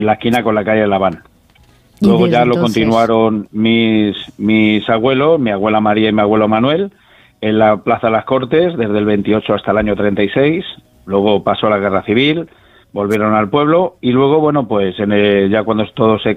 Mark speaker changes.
Speaker 1: la esquina con la calle Laván. Luego ya lo continuaron mis abuelos, mi abuela María y mi abuelo Manuel, en la Plaza de las Cortes, desde el 28 hasta el año 36. Luego pasó la Guerra Civil, volvieron al pueblo y luego, bueno, pues ya cuando todo se